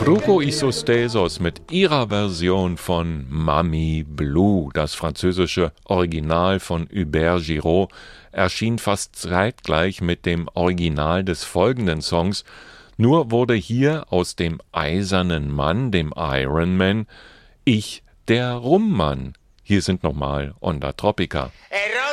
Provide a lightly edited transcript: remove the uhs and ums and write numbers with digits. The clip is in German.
Fruko y sus Tesos mit ihrer Version von Mami Blue. Das französische Original von Hubert Giraud erschien fast zeitgleich mit dem Original des folgenden Songs. Nur wurde hier aus dem eisernen Mann, dem Iron Man, ich der Rummann. Hier sind nochmal Onda Tropica. Hey,